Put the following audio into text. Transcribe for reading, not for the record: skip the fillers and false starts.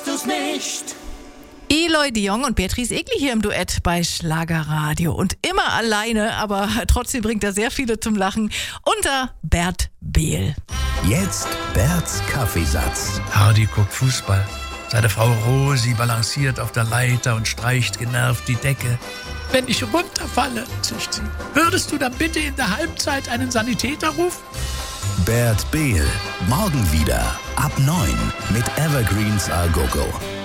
du's nicht. Eloy de Jong und Beatrice Egli hier im Duett bei Schlagerradio. Und immer alleine, aber trotzdem bringt er sehr viele zum Lachen, unter Bert Behl. Jetzt Berts Kaffeesatz. Hardy guckt Fußball. Seine Frau Rosi balanciert auf der Leiter und streicht genervt die Decke. Wenn ich runterfalle, zischt sie, würdest du dann bitte in der Halbzeit einen Sanitäter rufen? Bert Behl. Morgen wieder ab 9 mit Evergreens A Go Go.